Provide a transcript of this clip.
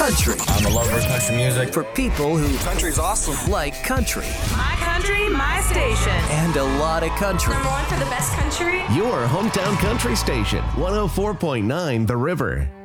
country. I'm a lover of country music. For people who Country's awesome. like country. My country, my station. And a lot of country. Number one for the best country. Your hometown country station, 104.9 The River.